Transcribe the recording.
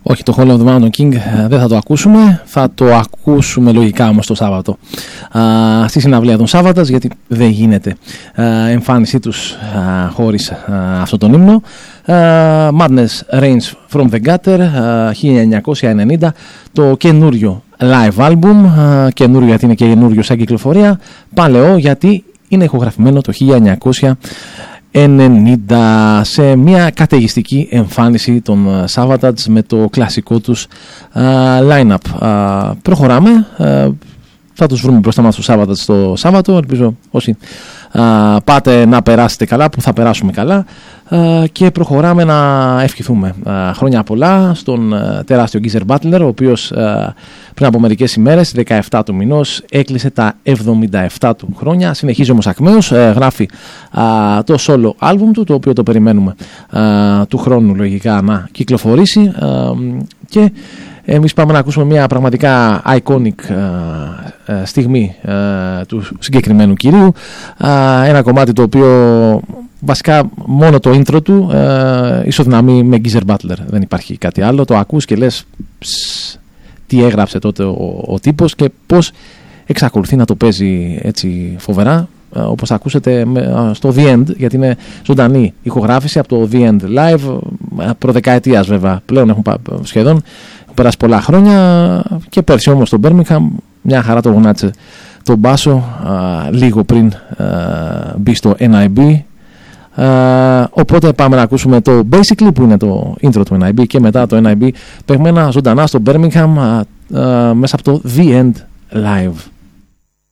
Όχι, το Hall of the Mountain King δεν θα το ακούσουμε. Θα το ακούσουμε λογικά όμως το Σάββατο στη συναυλία των Σάββατας, γιατί δεν γίνεται εμφάνισή τους χωρίς αυτόν τον ύμνο. Madness Reigns from the Gutter, 1990, το καινούριο live album, καινούριο γιατί είναι και καινούριο σαν κυκλοφορία, παλαιό γιατί είναι ηχογραφημένο το 1990 σε μια καταιγιστική εμφάνιση των Savatage με το κλασικό τους line-up. Προχωράμε, θα τους βρούμε μπροστά μας το Savatage το Σάββατο, ελπίζω όσοι πάτε να περάσετε καλά, που θα περάσουμε καλά, και προχωράμε να ευχηθούμε χρόνια πολλά στον τεράστιο Geezer Butler, ο οποίος πριν από μερικές ημέρες, 17 του μηνός, έκλεισε τα 77 του χρόνια. Συνεχίζει όμως ακμαίως, γράφει το solo album του, το οποίο το περιμένουμε του χρόνου λογικά να κυκλοφορήσει, και εμείς πάμε να ακούσουμε μια πραγματικά iconic στιγμή του συγκεκριμένου κυρίου, ένα κομμάτι το οποίο βασικά μόνο το intro του ισοδυναμεί με Geezer Butler, δεν υπάρχει κάτι άλλο. Το ακούς και λες τι έγραψε τότε ο τύπος και πως εξακολουθεί να το παίζει έτσι φοβερά, όπως ακούσετε στο The End, γιατί είναι ζωντανή ηχογράφηση από το The End Live, προδεκαετίας βέβαια πλέον, έχουν σχεδόν περάσει πολλά χρόνια, και πέρσι όμως στο Birmingham μια χαρά το γονάτισε τον μπάσο λίγο πριν μπει στο NIB. Οπότε πάμε να ακούσουμε το Basically, που είναι το intro του NIB, και μετά το NIB παιγμένα ζωντανά στο Birmingham μέσα από το The End Live.